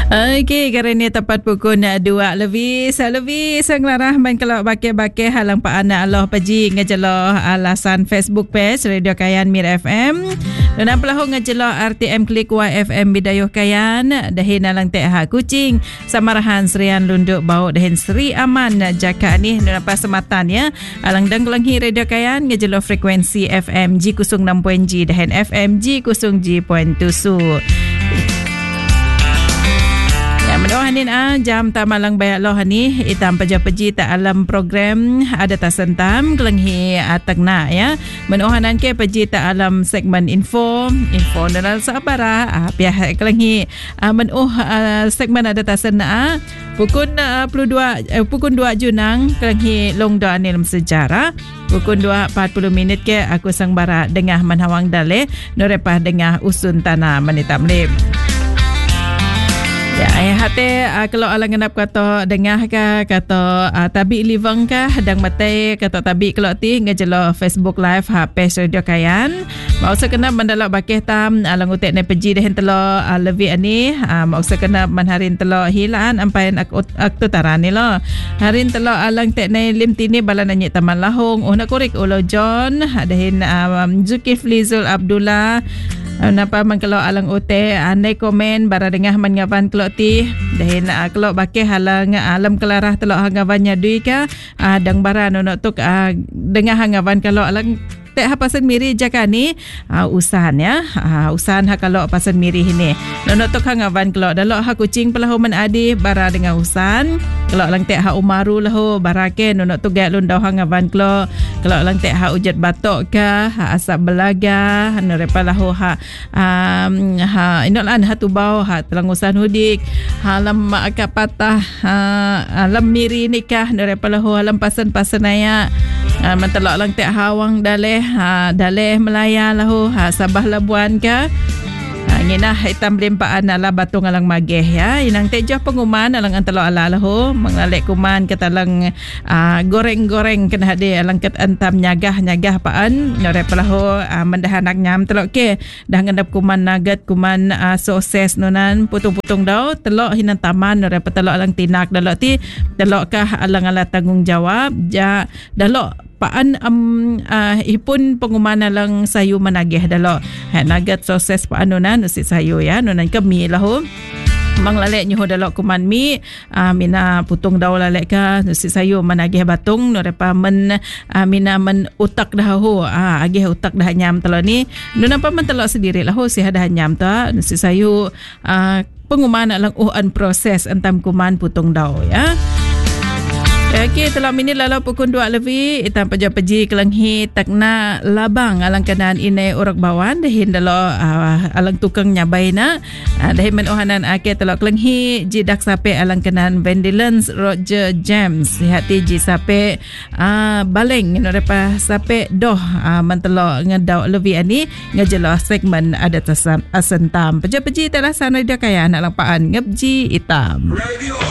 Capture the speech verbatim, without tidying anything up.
Okey, kerana tepat pukul dua lebih. Sa lebih sang larah main kalau bakil-bakil halang pa anak Allah paji ngejelo alasan Facebook page Radio Kayan Mir F M. Dan pelahu ngejelo R T M Klik Y F M Bidayuh Kayan. Dahin alang teh ha kucing samarahan Serian Lunduk Bau dahin Sri Aman Jaka ni napa sematan ya. Alang dang langhi Radio Kayan ngejelo frekuensi F M G kosong enam point G dahin F M G kosong G point tujuh. Menuhanin ah jam tamalang bayak loh ni itam peja-peji tak alam program ada tak sentam kelenghi atagna ya menuhanan ke peji tak alam segmen info info dan sabara ah pihak kelenghi ah menuh ah, segmen ada tak sena pukul uh, dua eh, pukul dua Junang kelenghi longdo dalam sejarah pukul dua empat puluh minit ke aku sang bara dengah manhawang dale norepah dengah usun tanah menitam lip. Ya, ayah hati uh, kalau alang genap kata dengah ka kata uh, tabi livang ka dang matai kata tabi kalau ti ngejelo Facebook live ha page Radio Kayan. Mau sekena mandalak bakeh tam alang utek ne peji dehen telo uh, levi ani uh, mau sekena manharin telo hilan ampain ak aktu tarani lo. Harin telo alang tek ne lim tini bala nanyi taman lahong oh nak korek ulo John dahin um, Zulkifli Zul Abdullah. Napa man kalau alang ote andai komen bara dengah man ngavan kalau ti dahin uh, kalau bakeh halang alam kelarah telok hangavannya dui ka uh, dang bara nono tuk uh, dengah hangavan kalau alang tek ha pasan miri jaka ni uh, usan ya uh, usan ha kalau pasan miri ini nono tuk hangavan kalau dalok ha kucing pelahu man adi bara dengan usan kalau lang tek ha umaru lahu barake nono tuk gak lundau hangavan kalau kalau lang tek ha ujat batok ka ha asap belaga norepa lahu ha um, ha inolan ha tubau ha telang usan hudik halam akak patah ha alam miri nikah norepa lahu halam pasan-pasan aya uh, mentelok lang tek hawang daleh ha daleh Melaya lahu ha Sabah Labuan ka ha ngina hitam limpaan ala batung alang mageh ya inang tejoh penguman alang antelo ala lahu mengalek kuman katalang uh, goreng-goreng kena hade alang ket antam nyagah-nyagah paan nore pelahu uh, mendahanak nyam telok ke dah ngendap kuman nugget kuman uh, soses nonan putung-putung dau telok hinan taman nore petelok alang tinak dalok ti telok kah alang ala tanggungjawab ja dalok paan um, uh, ipun pengumuman lang sayu managih dalo ha nugget soses paanunan usi sayu ya nunan kami lahu manglalek nyuh dalo kuman mi uh, mina putung daw lalek ka usi sayu managih batung norepa men uh, mina men utak dahu ah uh, agih utak dah nyam telo ni nunan pa man telo sendiri lahu si hadah nyam ta usi sayu uh, pengumuman lang uhan proses entam kuman putung daw ya. Okey, telah minit lalu pukul dua lebih itam peja-peji kelenghi takna labang alang kanan inai urak bawan dahin dalo uh, alang tukang nyabaina uh, dahin menohanan ake telo kelenghi jidak sape alang kanan Vandilance Roger James hati ji sape uh, baleng norepa sape doh uh, mentelo ngedau lebih ani ngejelo segmen ada tasam asentam peja-peji telah sana dia kaya anak lapaan ngabji itam.